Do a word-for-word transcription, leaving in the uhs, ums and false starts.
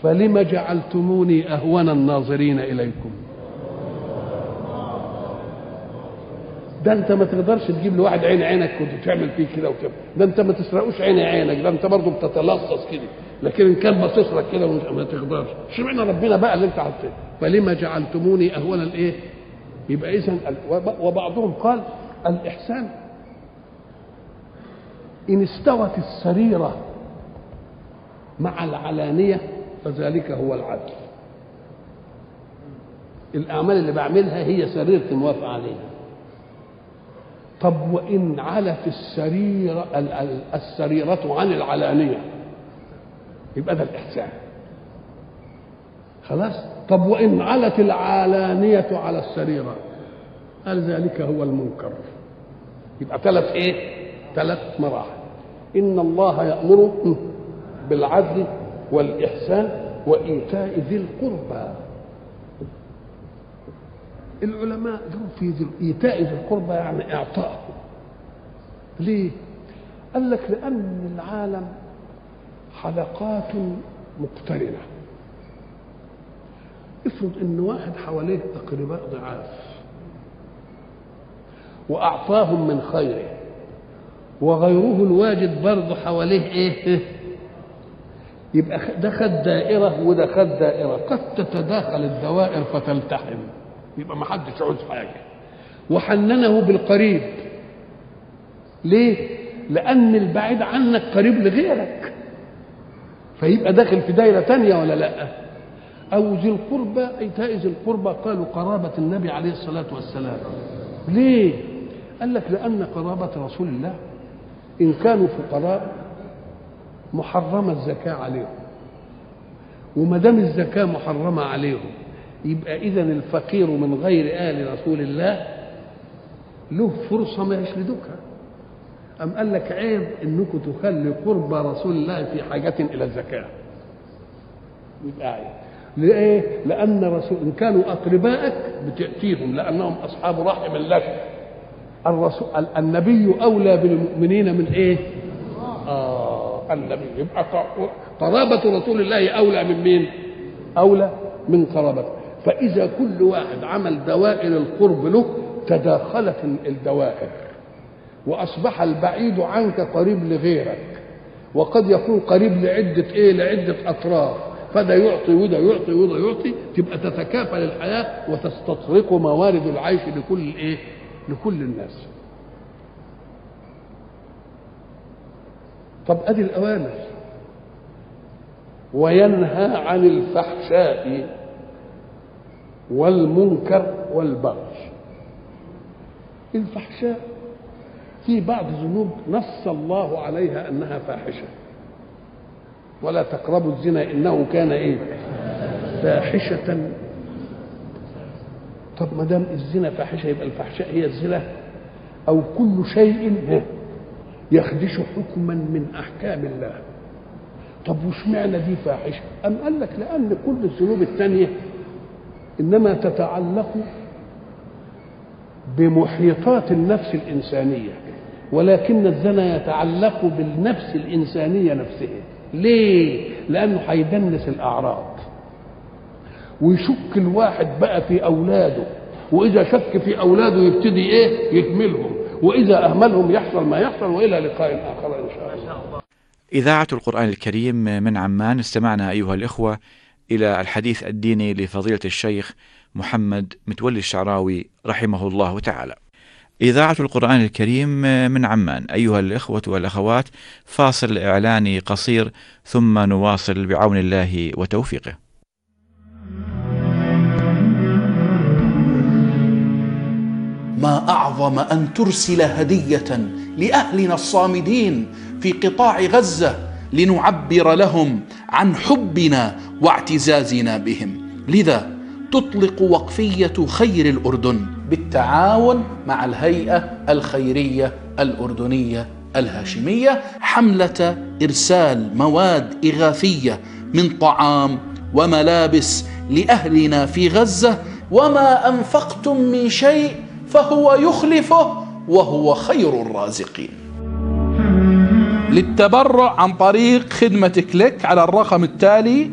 فلم جعلتموني أهون الناظرين إليكم. ده انت ما تقدرش تجيب لواحد عين عينك وتعمل فيه كده وكده، ده انت ما تسرقوش عين عينك، ده انت برضه بتتلصص كده، لكن ان كان بتسرق كده ما تقدرش. اشمعنى ربنا بقى اللي انت حطيته فلما جعلتموني اهون الايه؟ يبقى اذا وبعضهم قال الاحسان ان استوت السريره مع العلانيه فذلك هو العدل. الاعمال اللي بعملها هي سريرتي موافقه عليها. طب وإن علت السريرة السريرة عن العلانية يبقى ده الإحسان. خلاص. طب وإن علت العلانية على السريرة قال ذلك هو المنكر. يبقى ثلاث إيه؟ ثلاث مراحل. إن الله يأمر بالعدل والإحسان وإيتاء ذي القربى. العلماء قالوا في ذي إيتاء ذي القربى يعني إعطاءه. ليه؟ قال لك لأن العالم حلقات مقترنة. افرض إن واحد حواليه أقرباء ضعاف وأعطاهم من خيره، وغيره الواجد برضه حواليه إيه؟ يبقى ده خد دائرة وده خد دائرة، قد تتداخل الدوائر فتلتحم، يبقى ما حدش عاوز حاجه. وحننه بالقريب. ليه؟ لان البعيد عنك قريب لغيرك، فيبقى داخل في دايره تانية ولا لا؟ او ذي القربى، ايتاء ذي القربى قالوا قرابه النبي عليه الصلاه والسلام. ليه؟ قال لك لان قرابه رسول الله ان كانوا فقراء محرمه الزكاه عليهم، وما دام الزكاه محرمه عليهم يبقى إذا الفقير من غير آل رسول الله له فرصة ما يشردكها. أم قال لك عيب إنكم تخلي قرب رسول الله في حاجة إلى الزكاة. يبقى عيب. ليه؟ لأن رسول إن كانوا أقربائك بتأتيهم لأنهم أصحاب رحم لك. الرسول النبي أولى بالمؤمنين من إيه؟ آه النبي. يبقى قرابة رسول الله أولى من مين؟ أولى من قرابته. فإذا كل واحد عمل دوائر القرب له تداخلت الدوائر وأصبح البعيد عنك قريب لغيرك، وقد يكون قريب لعدة إيه؟ لعدة أطراف، فده يعطي وده يعطي وده يعطي، تبقى تتكافل الحياة وتستطرق موارد العيش لكل إيه؟ لكل الناس. طب أدي الأوامر. وينهى عن الفحشاء والمنكر والبغي. الفحشاء في بعض ذنوب نص الله عليها انها فاحشه، ولا تقربوا الزنا انه كان ايه؟ فاحشه. طب ما دام الزنا فاحشه يبقى الفحشاء هي الزنا او كل شيء يخدش حكما من احكام الله. طب وش معنى دي فاحشه؟ ام قال لك لان كل الذنوب الثانيه انما تتعلق بمحيطات النفس الانسانيه، ولكن الزنا يتعلق بالنفس الانسانيه نفسها. ليه؟ لانه هيدنس الاعراض ويشك الواحد بقى في اولاده، واذا شك في اولاده يبتدي ايه؟ يهملهم، واذا اهملهم يحصل ما يحصل. والى لقاء اخر ان شاء الله. إذاعة القرآن الكريم من عمان. استمعنا أيها الإخوة إلى الحديث الديني لفضيلة الشيخ محمد متولي الشعراوي رحمه الله تعالى. إذاعة القرآن الكريم من عمان. أيها الإخوة والأخوات، فاصل إعلاني قصير ثم نواصل بعون الله وتوفيقه. ما أعظم أن ترسل هدية لأهلنا الصامدين في قطاع غزة لنعبر لهم عن حبنا واعتزازنا بهم. لذا تطلق وقفية خير الأردن بالتعاون مع الهيئة الخيرية الأردنية الهاشمية حملة إرسال مواد إغاثية من طعام وملابس لأهلنا في غزة. وما أنفقتم من شيء فهو يخلفه وهو خير الرازقين. للتبرع عن طريق خدمة كليك على الرقم التالي